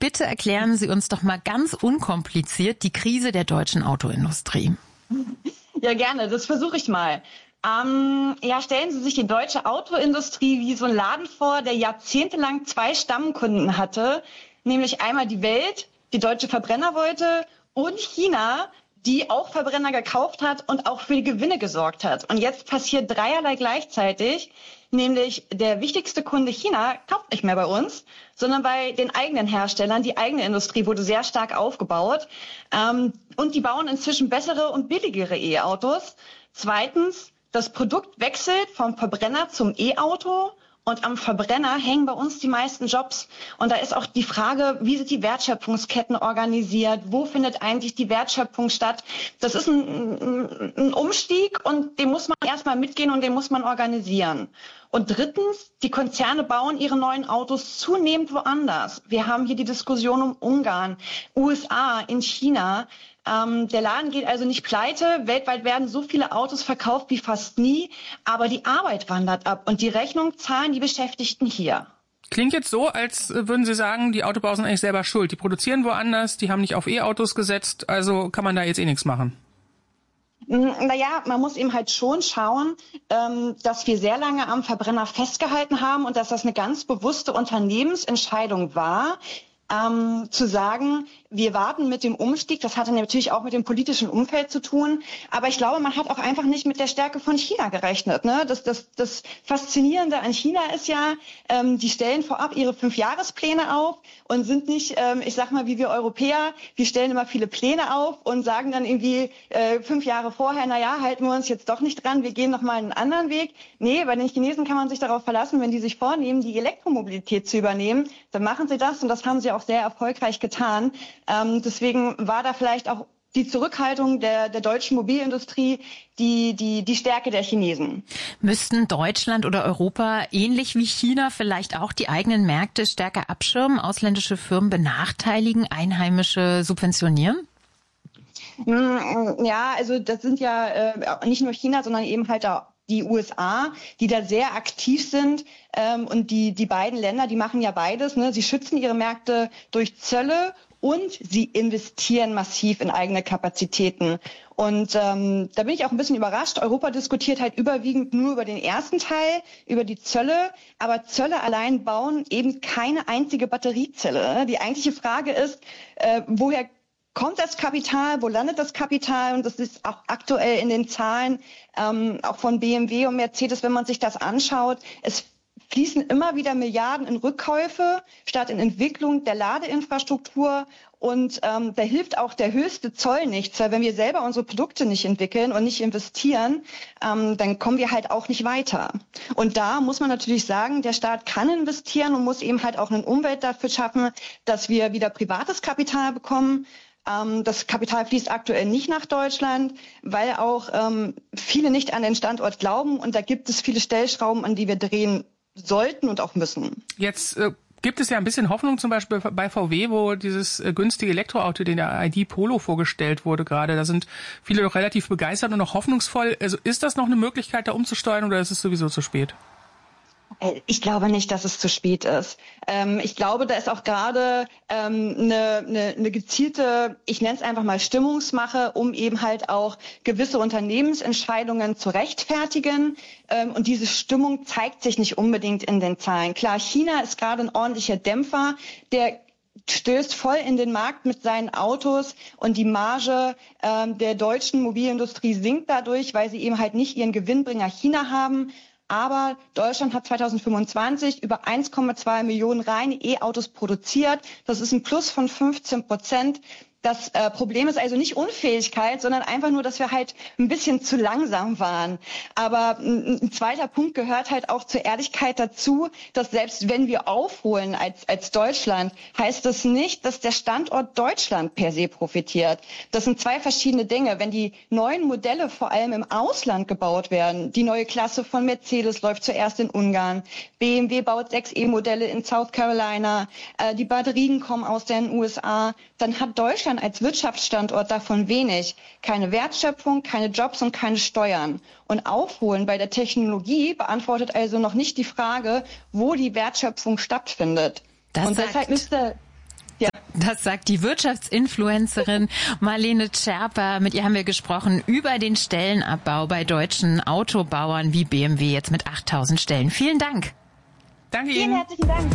bitte erklären Sie uns doch mal ganz unkompliziert die Krise der deutschen Autoindustrie. Ja, gerne. Das versuche ich mal. Stellen Sie sich die deutsche Autoindustrie wie so einen Laden vor, der jahrzehntelang 2 Stammkunden hatte, nämlich einmal die Welt, die deutsche Verbrenner wollte, und China, die auch Verbrenner gekauft hat und auch für die Gewinne gesorgt hat. Und jetzt passiert dreierlei gleichzeitig, nämlich der wichtigste Kunde China kauft nicht mehr bei uns, sondern bei den eigenen Herstellern. Die eigene Industrie wurde sehr stark aufgebaut. Und die bauen inzwischen bessere und billigere E-Autos. Zweitens, das Produkt wechselt vom Verbrenner zum E-Auto. Und am Verbrenner hängen bei uns die meisten Jobs. Und da ist auch die Frage, wie sind die Wertschöpfungsketten organisiert? Wo findet eigentlich die Wertschöpfung statt? Das ist ein Umstieg und den muss man erstmal mitgehen und den muss man organisieren. Und drittens, die Konzerne bauen ihre neuen Autos zunehmend woanders. Wir haben hier die Diskussion um Ungarn, USA, in China. Der Laden geht also nicht pleite. Weltweit werden so viele Autos verkauft wie fast nie. Aber die Arbeit wandert ab und die Rechnung zahlen die Beschäftigten hier. Klingt jetzt so, als würden Sie sagen, die Autobauer sind eigentlich selber schuld. Die produzieren woanders, die haben nicht auf E-Autos gesetzt, also kann man da jetzt nichts machen. Naja, man muss eben halt schon schauen, dass wir sehr lange am Verbrenner festgehalten haben und dass das eine ganz bewusste Unternehmensentscheidung war, zu sagen, wir warten mit dem Umstieg. Das hatte natürlich auch mit dem politischen Umfeld zu tun. Aber ich glaube, man hat auch einfach nicht mit der Stärke von China gerechnet. Ne? Das Faszinierende an China ist ja, die stellen vorab ihre 5-Jahrespläne auf und sind nicht, ich sag mal, wie wir Europäer, wir stellen immer viele Pläne auf und sagen dann irgendwie 5 Jahre vorher, naja, halten wir uns jetzt doch nicht dran, wir gehen noch mal einen anderen Weg. Nee, bei den Chinesen kann man sich darauf verlassen, wenn die sich vornehmen, die Elektromobilität zu übernehmen, dann machen sie das und das haben sie auch sehr erfolgreich getan. Deswegen war da vielleicht auch die Zurückhaltung der deutschen Mobilindustrie die Stärke der Chinesen. Müssten Deutschland oder Europa ähnlich wie China vielleicht auch die eigenen Märkte stärker abschirmen, ausländische Firmen benachteiligen, einheimische subventionieren? Ja, also das sind ja nicht nur China, sondern eben halt auch die USA, die da sehr aktiv sind, und die beiden Länder, die machen ja beides, ne? Sie schützen ihre Märkte durch Zölle und sie investieren massiv in eigene Kapazitäten. Und da bin ich auch ein bisschen überrascht. Europa diskutiert halt überwiegend nur über den ersten Teil, über die Zölle. Aber Zölle allein bauen eben keine einzige Batteriezelle. Die eigentliche Frage ist, woher kommt das Kapital, wo landet das Kapital? Und das ist auch aktuell in den Zahlen auch von BMW und Mercedes, wenn man sich das anschaut. Es fließen immer wieder Milliarden in Rückkäufe statt in Entwicklung der Ladeinfrastruktur. Und da hilft auch der höchste Zoll nichts, weil wenn wir selber unsere Produkte nicht entwickeln und nicht investieren, dann kommen wir halt auch nicht weiter. Und da muss man natürlich sagen, der Staat kann investieren und muss eben halt auch eine Umwelt dafür schaffen, dass wir wieder privates Kapital bekommen. Das Kapital fließt aktuell nicht nach Deutschland, weil auch viele nicht an den Standort glauben. Und da gibt es viele Stellschrauben, an die wir drehen sollten und auch müssen. Jetzt gibt es ja ein bisschen Hoffnung, zum Beispiel bei VW, wo dieses günstige Elektroauto, den der ID Polo vorgestellt wurde gerade. Da sind viele doch relativ begeistert und noch hoffnungsvoll. Also ist das noch eine Möglichkeit, da umzusteuern oder ist es sowieso zu spät? Ich glaube nicht, dass es zu spät ist. Ich glaube, da ist auch gerade eine gezielte, ich nenne es einfach mal Stimmungsmache, um eben halt auch gewisse Unternehmensentscheidungen zu rechtfertigen. Und diese Stimmung zeigt sich nicht unbedingt in den Zahlen. Klar, China ist gerade ein ordentlicher Dämpfer, der stößt voll in den Markt mit seinen Autos und die Marge der deutschen Mobilindustrie sinkt dadurch, weil sie eben halt nicht ihren Gewinnbringer China haben. Aber Deutschland hat 2025 über 1,2 Millionen reine E-Autos produziert. Das ist ein Plus von 15%. Das Problem ist also nicht Unfähigkeit, sondern einfach nur, dass wir halt ein bisschen zu langsam waren. Aber ein zweiter Punkt gehört halt auch zur Ehrlichkeit dazu, dass selbst wenn wir aufholen als Deutschland, heißt das nicht, dass der Standort Deutschland per se profitiert. Das sind zwei verschiedene Dinge. Wenn die neuen Modelle vor allem im Ausland gebaut werden, die neue Klasse von Mercedes läuft zuerst in Ungarn, BMW baut 6 E-Modelle in South Carolina, die Batterien kommen aus den USA, dann hat Deutschland als Wirtschaftsstandort davon wenig. Keine Wertschöpfung, keine Jobs und keine Steuern. Und Aufholen bei der Technologie beantwortet also noch nicht die Frage, wo die Wertschöpfung stattfindet. Und deshalb müsste Ja. Das sagt die Wirtschaftsinfluencerin Marlene Scherper. Mit ihr haben wir gesprochen über den Stellenabbau bei deutschen Autobauern wie BMW jetzt mit 8.000 Stellen. Vielen Dank. Danke Ihnen. Vielen herzlichen Dank.